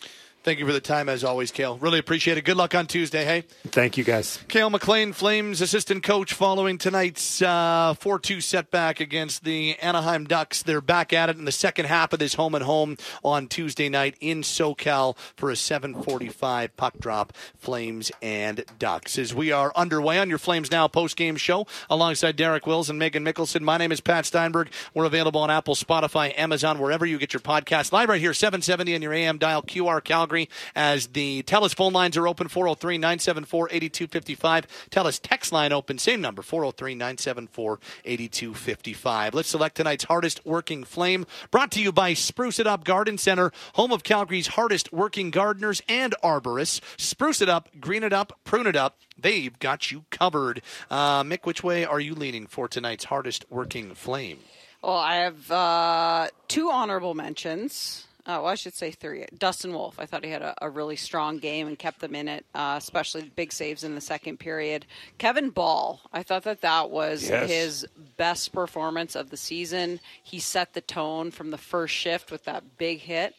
Thank you for the time, as always, Cale. Really appreciate it. Good luck on Tuesday, hey? Thank you, guys. Cale McLean, Flames assistant coach, following tonight's uh, four two setback against the Anaheim Ducks. They're back at it in the second half of this home and home on Tuesday night in SoCal for a seven forty-five puck drop, Flames and Ducks. As we are underway on your Flames Now post-game show, alongside Derek Wills and Megan Mickelson, my name is Pat Steinberg. We're available on Apple, Spotify, Amazon, wherever you get your podcast. Live right here, seven seventy on your A M dial, Q R Calgary. As the TELUS phone lines are open, four oh three, nine seven four, eight two five five. TELUS text line open, same number, four oh three, nine seven four, eight two five five. Let's select tonight's hardest working Flame, brought to you by Spruce It Up Garden Center, home of Calgary's hardest working gardeners and arborists. Spruce it up, green it up, prune it up. They've got you covered. Uh, Mick, which way are you leaning for tonight's hardest working Flame? Well, I have uh, two honorable mentions. Uh, well, I should say three. Dustin Wolf, I thought he had a, a really strong game and kept them in it, uh, especially big saves in the second period. Kevin Ball, I thought that that was yes. his best performance of the season. He set the tone from the first shift with that big hit.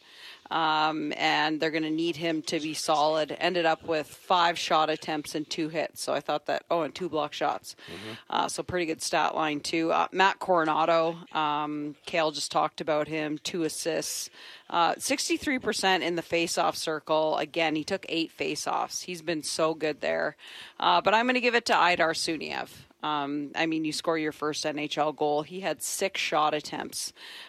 Um, and they're going to need him to be solid. Ended up with five shot attempts and two hits. So I thought that, oh, and two block shots. Mm-hmm. Uh, so pretty good stat line, too. Uh, Matt Coronado, um, Cale just talked about him, two assists. Uh, sixty-three percent in the face-off circle. Again, he took eight face-offs. He's been so good there. Uh, but I'm going to give it to Aidar Suniev. Um, I mean, you score your first N H L goal. He had six shot attempts,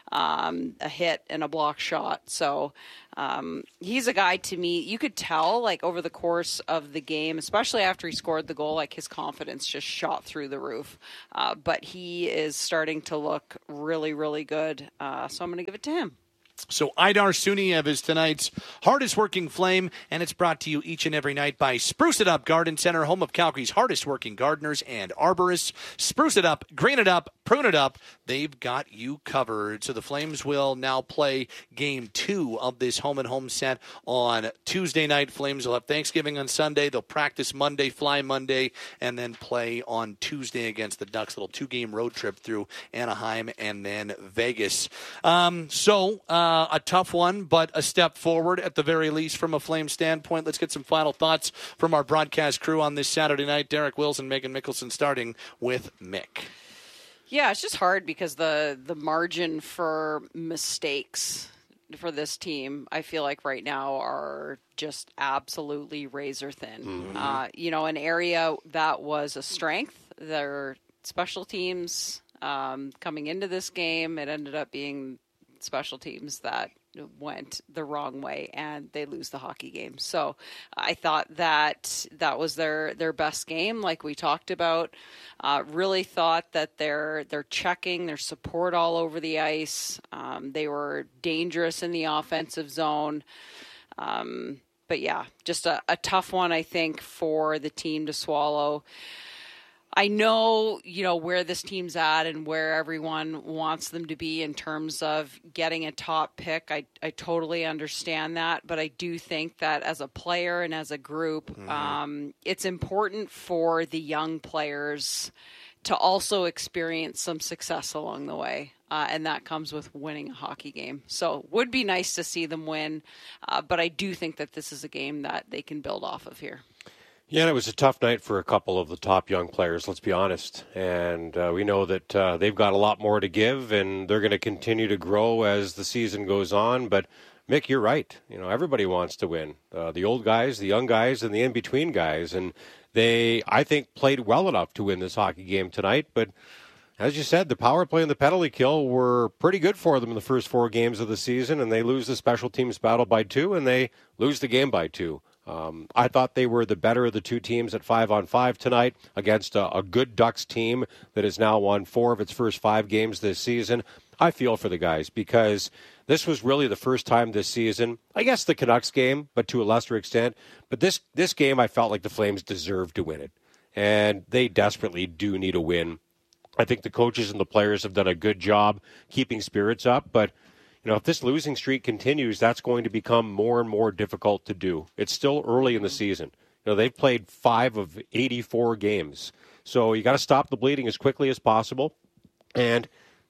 um, a hit and a block shot. So um, he's a guy, to me, you could tell, like, over the course of the game, especially after he scored the goal, like, his confidence just shot through the roof. Uh, but he is starting to look really, really good. Uh, so I'm going to give it to him. So Aidar Suniev is tonight's hardest working Flame, and it's brought to you each and every night by Spruce It Up Garden Center, home of Calgary's hardest working gardeners and arborists. Spruce it up, green it up, prune it up. They've got you covered. So the Flames will now play game two of this home and home set on Tuesday night. Flames will have Thanksgiving on Sunday. They'll practice Monday, fly Monday, and then play on Tuesday against the Ducks. A little two-game road trip through Anaheim and then Vegas. Um, so, uh, Uh, a tough one, but a step forward at the very least from a Flame standpoint. Let's get some final thoughts from our broadcast crew on this Saturday night. Derek Wills and Megan Mickelson, starting with Mick. Yeah, it's just hard because the, the margin for mistakes for this team, I feel like right now, are just absolutely razor thin. Mm-hmm. Uh, you know, an area that was a strength, their special teams um, coming into this game, it ended up being special teams that went the wrong way and they lose the hockey game. So I thought that that was their, their best game, like we talked about. Uh, really thought that their their checking, their support all over the ice. Um, they were dangerous in the offensive zone. Um, but yeah, just a, a tough one, I think, for the team to swallow. I know, you know, where this team's at and where everyone wants them to be in terms of getting a top pick. I, I totally understand that, but I do think that as a player and as a group, mm-hmm. um, it's important for the young players to also experience some success along the way. Uh, and that comes with winning a hockey game. So would be nice to see them win, uh, but I do think that this is a game that they can build off of here. Yeah, and it was a tough night for a couple of the top young players, let's be honest. And uh, we know that uh, they've got a lot more to give, and they're going to continue to grow as the season goes on. But, Mick, you're right. You know, everybody wants to win. Uh, the old guys, the young guys, and the in-between guys. And they, I think, played well enough to win this hockey game tonight. But as you said, the power play and the penalty kill were pretty good for them in the first four games of the season, and they lose the special teams battle by two, and they lose the game by two. Um, I thought they were the better of the two teams at five on five tonight against a, a good Ducks team that has now won four of its first five games this season. I feel for the guys because this was really the first time this season, I guess the Canucks game, but to a lesser extent. But this, this game, I felt like the Flames deserved to win it. And they desperately do need a win. I think the coaches and the players have done a good job keeping spirits up, but you know, if this losing streak continues, that's going to become more and more difficult to do. It's still early in the season. You know, they've played five of eighty-four games. So you got to stop the bleeding as quickly as possible. And like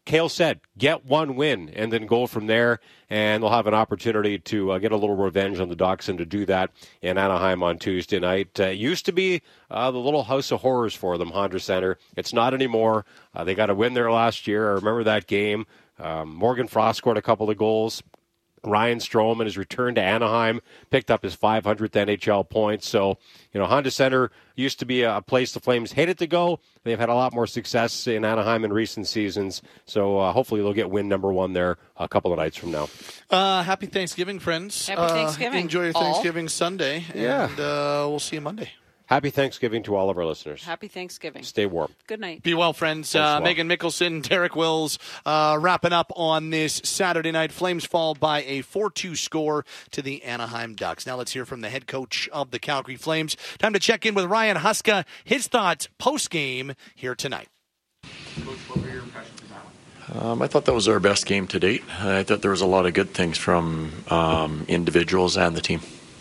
Cale said, get one win and then go from there, and they'll have an opportunity to uh, get a little revenge on the Ducks and to do that in Anaheim on Tuesday night. Uh, it used to be uh, the little house of horrors for them, Honda Center. It's not anymore. Uh, they got a win there last year. I remember that game. Um, Morgan Frost scored a couple of goals. Ryan Strome, in his return to Anaheim, picked up his five hundredth N H L point. So, you know, Honda Center used to be a place the Flames hated to go. They've had a lot more success in Anaheim in recent seasons. So uh, hopefully they'll get win number one there a couple of nights from now. Uh, happy Thanksgiving, friends. Happy Thanksgiving. Uh, enjoy your All. Thanksgiving Sunday. Yeah. And uh, we'll see you Monday. Happy Thanksgiving to all of our listeners. Happy Thanksgiving. Stay warm. Good night. Be well, friends. Uh, Megan Mickelson, Derek Wills uh, wrapping up on this Saturday night. Flames fall by a four two score to the Anaheim Ducks. Now let's hear from the head coach of the Calgary Flames. Time to check in with Ryan Huska. His thoughts post-game here tonight. Coach, what were your impressions of that one? Um, I thought that was our best game to date. I thought there was a lot of good things from um, individuals and the team.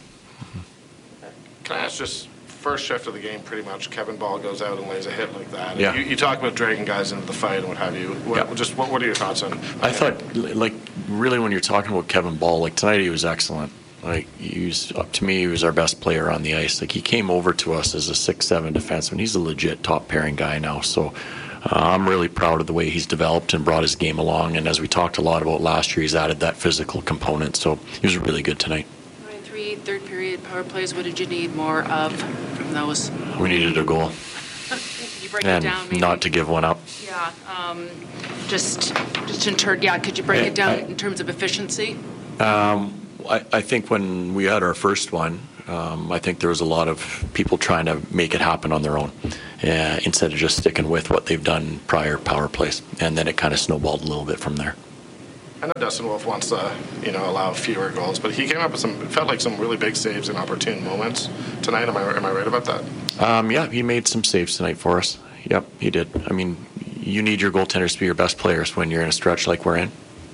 Can I ask just... First shift of the game, pretty much, Kevin Ball goes out and lays a hit like that. Yeah. You, you talk about dragging guys into the fight and what have you. What, Yeah. Just what, what are your thoughts on? I thought, like, really when you're talking about Kevin Ball, like tonight he was excellent. Like, he was, up to me, he was our best player on the ice. Like, he came over to us as a six seven defenseman. He's a legit top pairing guy now. So uh, I'm really proud of the way he's developed and brought his game along. And as we talked a lot about last year, he's added that physical component. So he was really good tonight. Three third period power plays. What did you need more of from those? We needed a goal. Could you break and it down? Maybe? Not to give one up. Yeah. Um, just, just in turn. Yeah. Could you break I, it down I, in terms of efficiency? Um, I, I think when we had our first one, um, I think there was a lot of people trying to make it happen on their own uh, instead of just sticking with what they've done prior power plays, and then it kind of snowballed a little bit from there. I know Dustin Wolf wants to, you know, allow fewer goals, but he came up with some. It felt like some really big saves in opportune moments tonight. Am I am I right about that? Um, yeah, he made some saves tonight for us. Yep, he did. I mean, you need your goaltenders to be your best players when you're in a stretch like we're in.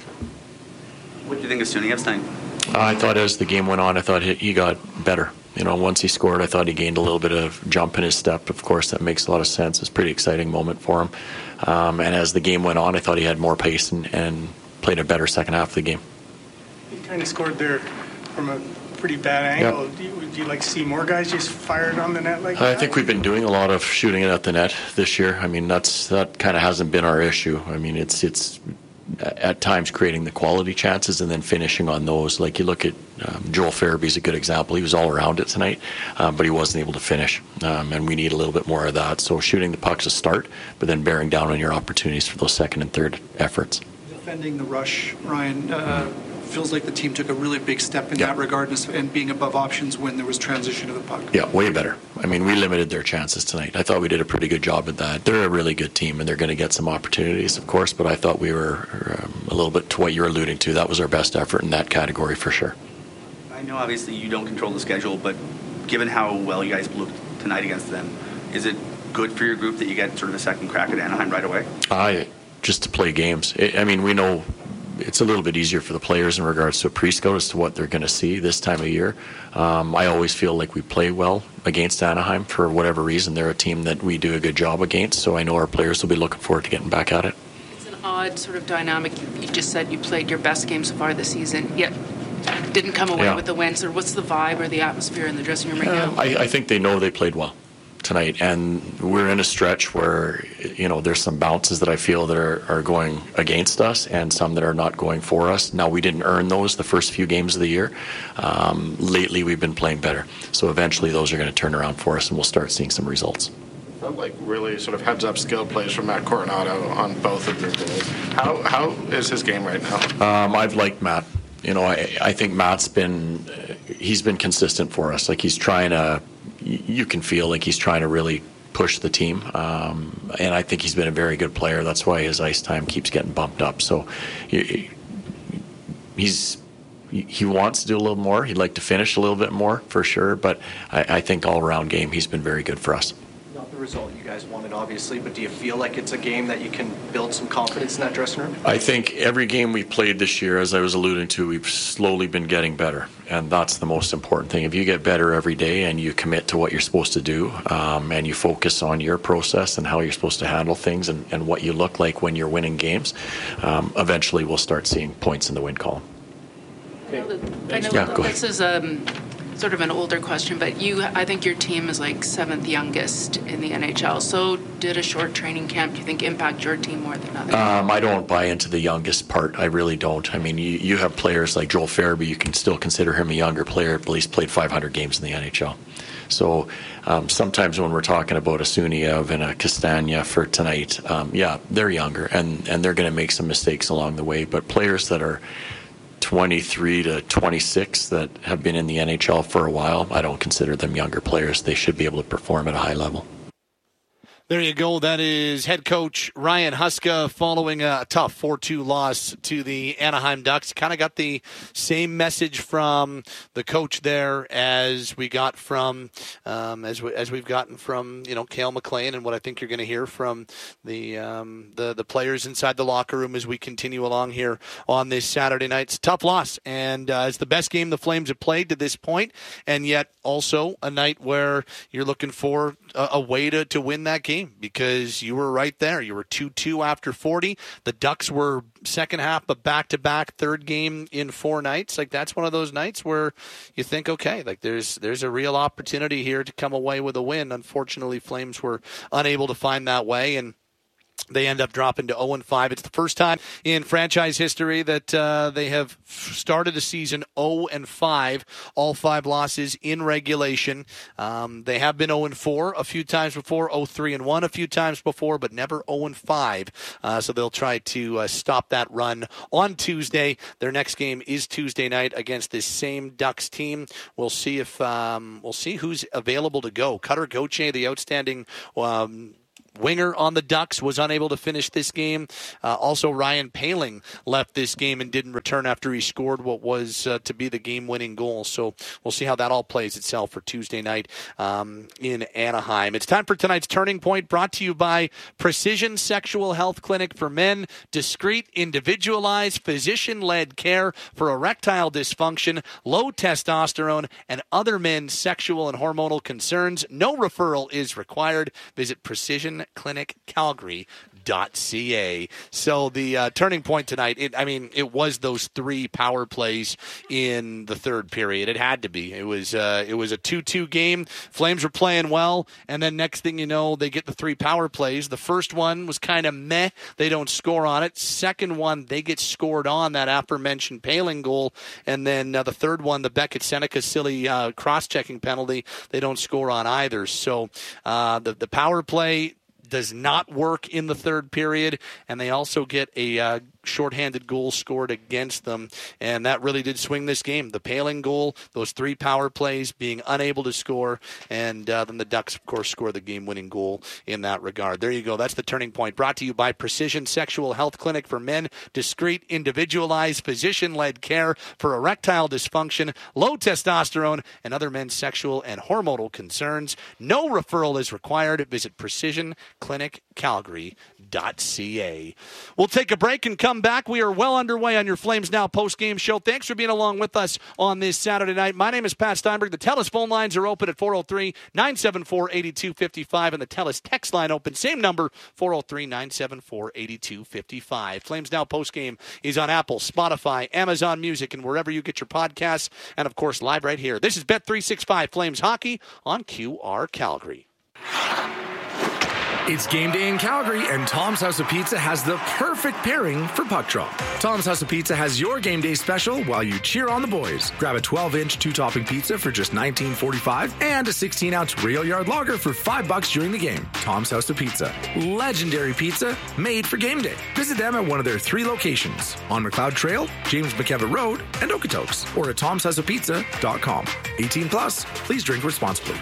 What do you think of Suniev's time? Uh, I thought as the game went on, I thought he, he got better. You know, once he scored, I thought he gained a little bit of jump in his step. Of course, that makes a lot of sense. It's a pretty exciting moment for him. Um, and as the game went on, I thought he had more pace and, and played a better second half of the game. He kind of scored there from a pretty bad angle. Yep. Do you, would you like to see more guys just fired on the net like I that? think we've been doing a lot of shooting it at the net this year. I mean, that's that kind of hasn't been our issue. I mean, it's it's at times creating the quality chances and then finishing on those. Like you look at um, Joel Farabee's a good example. He was all around it tonight, um, but he wasn't able to finish. Um, and we need a little bit more of that. So shooting the puck's a start, but then bearing down on your opportunities for those second and third efforts. Defending the rush, Ryan, uh, feels like the team took a really big step in Yeah. that regard and being above options when there was transition of the puck. Yeah, way better. I mean, we limited their chances tonight. I thought we did a pretty good job at that. They're a really good team, and they're going to get some opportunities, of course, but I thought we were um, a little bit to what you're alluding to. That was our best effort in that category for sure. I know obviously you don't control the schedule, but given how well you guys looked tonight against them, is it good for your group that you get sort of a second crack at Anaheim right away? I just to play games. I I mean, we know it's a little bit easier for the players in regards to a pre-scout as to what they're going to see this time of year. Um, I always feel like we play well against Anaheim for whatever reason. They're a team that we do a good job against, so I know our players will be looking forward to getting back at it. It's an odd sort of dynamic. You just said you played your best game so far this season, yet didn't come away Yeah. with the win. So what's the vibe or the atmosphere in the dressing room right now? I, I think they know they played well tonight, and we're in a stretch where, you know, there's some bounces that I feel that are, are going against us and some that are not going for us. Now, we didn't earn those the first few games of the year. Um, lately, we've been playing better. So eventually those are going to turn around for us, and we'll start seeing some results. Felt like really sort of heads-up skill plays from Matt Coronado on both of your goals. How how is his game right now? Um, I've liked Matt. You know, I, I think Matt's been, uh, he's been consistent for us. Like he's trying to, you can feel like he's trying to really push the team. Um, and I think he's been a very good player. That's why his ice time keeps getting bumped up. So he, he's, he wants to do a little more. He'd like to finish a little bit more for sure. But I, I think all around game, he's been very good for us. Not the result you guys wanted, obviously, but do you feel like it's a game that you can build some confidence in that dressing room? I think every game we played this year, as I was alluding to, we've slowly been getting better, and that's the most important thing. If you get better every day and you commit to what you're supposed to do, um, and you focus on your process and how you're supposed to handle things and, and what you look like when you're winning games, um, eventually we'll start seeing points in the win column. I know, I know yeah, go this ahead. is um, sort of an older question, but you, I think your team is like seventh youngest in the N H L. So did a short training camp, do you think, impact your team more than others? Um, I don't buy into the youngest part. I really don't. I mean, you, you have players like Joel Farabee. You can still consider him a younger player, but he's played five hundred games in the N H L. So um, sometimes when we're talking about a Suniev and a Castagna for tonight, um, yeah, they're younger, and, and they're going to make some mistakes along the way. But players that are twenty-three to twenty-six that have been in the N H L for a while, I don't consider them younger players. They should be able to perform at a high level. There you go. That is head coach Ryan Huska following a tough four two loss to the Anaheim Ducks. Kind of got the same message from the coach there as we got from, um, as we, as we've gotten from, you know, Cale McLean, and what I think you're going to hear from the um, the the players inside the locker room as we continue along here on this Saturday night. It's a tough loss, and uh, it's the best game the Flames have played to this point, and yet also a night where you're looking for a, a way to, to win that game, because you were right there. You were two two after forty. The Ducks were second half, but back-to-back third game in four nights. Like, that's one of those nights where you think, okay, like there's there's a real opportunity here to come away with a win. Unfortunately, Flames were unable to find that way, and they end up dropping to oh and five. It's the first time in franchise history that uh, they have started a season oh and five, all five losses in regulation. Um, they have been oh and four a few times before, oh three and one a few times before, but never oh and five. Uh, so they'll try to uh, stop that run on Tuesday. Their next game is Tuesday night against this same Ducks team. We'll see if um, we'll see who's available to go. Cutter Gauthier, the outstanding Um, winger on the Ducks, was unable to finish this game. Uh, also, Ryan Poehling left this game and didn't return after he scored what was uh, to be the game-winning goal. So we'll see how that all plays itself for Tuesday night um, in Anaheim. It's time for tonight's Turning Point, brought to you by Precision Sexual Health Clinic for Men. Discreet, individualized, physician-led care for erectile dysfunction, low testosterone, and other men's sexual and hormonal concerns. No referral is required. Visit Precision Clinic Calgary dot c a. So the uh, turning point tonight, it, I mean, it was those three power plays in the third period. It had to be. It was uh, it was a two two game. Flames were playing well, and then next thing you know, they get the three power plays. The first one was kind of meh. They don't score on it. Second one, they get scored on, that aforementioned Poehling goal. And then uh, the third one, the Beckett Seneca silly uh, cross-checking penalty, they don't score on either. So uh, the, the power play does not work in the third period, and they also get a uh, shorthanded goal scored against them, and that really did swing this game. The Poehling goal, those three power plays, being unable to score, and uh, then the Ducks, of course, score the game-winning goal in that regard. There you go. That's the Turning Point, brought to you by Precision Sexual Health Clinic for Men. Discreet, individualized, physician-led care for erectile dysfunction, low testosterone, and other men's sexual and hormonal concerns. No referral is required. Visit Precision Clinic Calgary dot c a. We'll take a break and come back. We are well underway on your Flames Now post-game show. Thanks for being along with us on this Saturday night. My name is Pat Steinberg. The TELUS phone lines are open at four oh three, nine seven four, eight two five five, and the TELUS text line open, same number, four oh three, nine seven four, eight two five five. Flames Now post-game is on Apple, Spotify, Amazon Music, and wherever you get your podcasts, and of course live right here. This is Bet three sixty-five Flames Hockey on Q R Calgary. It's game day in Calgary, and Tom's House of Pizza has the perfect pairing for puck drop. Tom's House of Pizza has your game day special while you cheer on the boys. Grab a twelve-inch two-topping pizza for just nineteen forty-five and a sixteen-ounce Real Yard Lager for five bucks during the game. Tom's House of Pizza. Legendary pizza made for game day. Visit them at one of their three locations, on McLeod Trail, James McKevitt Road, and Okotoks, or at toms house of pizza dot com. eighteen plus, please drink responsibly.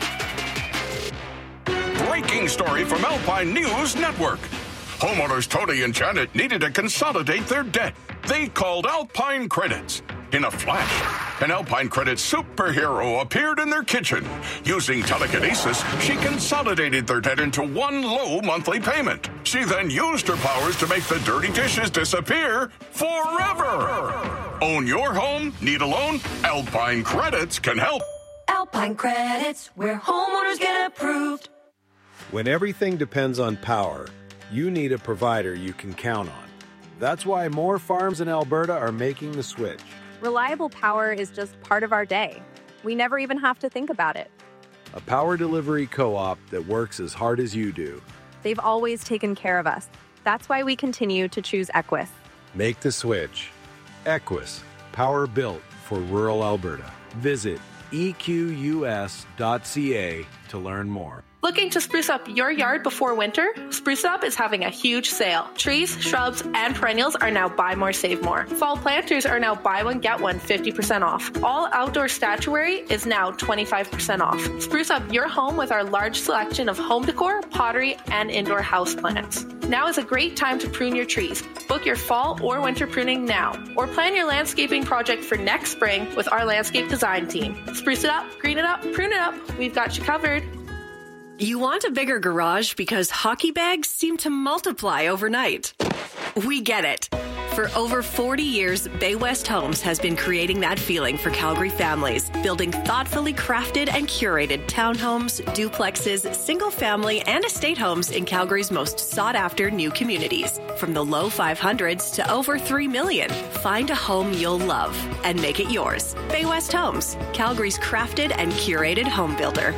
Breaking story from Alpine News Network. Homeowners Tony and Janet needed to consolidate their debt. They called Alpine Credits. In a flash, an Alpine Credit superhero appeared in their kitchen. Using telekinesis, she consolidated their debt into one low monthly payment. She then used her powers to make the dirty dishes disappear forever. Own your home? Need a loan? Alpine Credits can help. Alpine Credits, where homeowners get approved. When everything depends on power, you need a provider you can count on. That's why more farms in Alberta are making the switch. Reliable power is just part of our day. We never even have to think about it. A power delivery co-op that works as hard as you do. They've always taken care of us. That's why we continue to choose Equus. Make the switch. Equus, power built for rural Alberta. Visit E Q U S dot C A to learn more. Looking to spruce up your yard before winter? Spruce Up is having a huge sale. Trees, shrubs, and perennials are now buy more, save more. Fall planters are now buy one, get one fifty percent off. All outdoor statuary is now twenty-five percent off. Spruce up your home with our large selection of home decor, pottery, and indoor houseplants. Now is a great time to prune your trees. Book your fall or winter pruning now, or plan your landscaping project for next spring with our landscape design team. Spruce it up, green it up, prune it up. We've got you covered. You want a bigger garage because hockey bags seem to multiply overnight. We get it. For over forty years, Bay West Homes has been creating that feeling for Calgary families, building thoughtfully crafted and curated townhomes, duplexes, single-family, and estate homes in Calgary's most sought-after new communities. From the low five hundreds to over three million, find a home you'll love and make it yours. Bay West Homes, Calgary's crafted and curated home builder.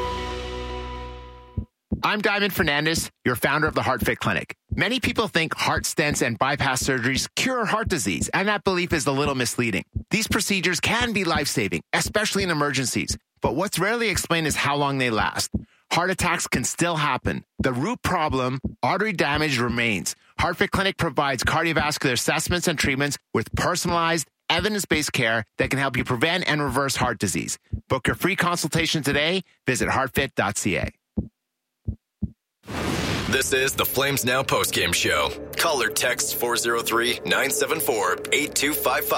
I'm Diamond Fernandez, your founder of the HeartFit Clinic. Many people think heart stents and bypass surgeries cure heart disease, and that belief is a little misleading. These procedures can be life-saving, especially in emergencies, but what's rarely explained is how long they last. Heart attacks can still happen. The root problem, artery damage, remains. HeartFit Clinic provides cardiovascular assessments and treatments with personalized, evidence-based care that can help you prevent and reverse heart disease. Book your free consultation today. Visit heart fit dot c a. This is the Flames Now postgame show. Call or text four oh three, nine seven four, eight two five five.